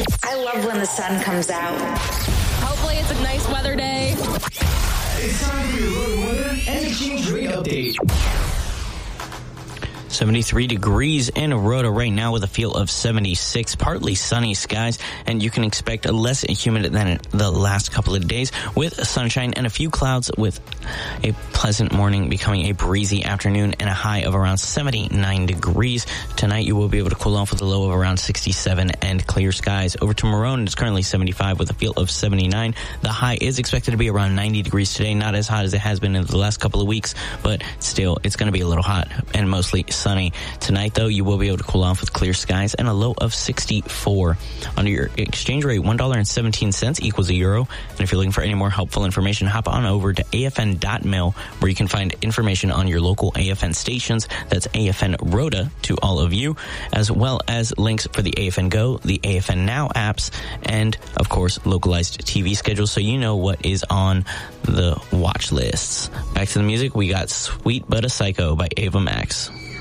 I love when the sun comes out. Hopefully it's a nice weather day. It's time for your road weather and exchange rate update. 73 degrees in Rota right now with a feel of 76, partly sunny skies, and you can expect less humid than the last couple of days with sunshine and a few clouds with a pleasant morning becoming a breezy afternoon and a high of around 79 degrees. Tonight you will be able to cool off with a low of around 67 and clear skies. Over to Marone, it's currently 75 with a feel of 79. The high is expected to be around 90 degrees today, not as hot as it has been in the last couple of weeks, but still it's going to be a little hot and mostly sunny. Tonight, though, you will be able to cool off with clear skies and a low of 64. Under your exchange rate, $1.17 equals a euro. And if you're looking for any more helpful information, hop on over to afn.mil, where you can find information on your local AFN stations. That's AFN Rota to all of you, as well as links for the AFN Go, the AFN Now apps, and, of course, localized TV schedules so you know what is on the watch lists. Back to the music, we got Sweet But a Psycho by Ava Max.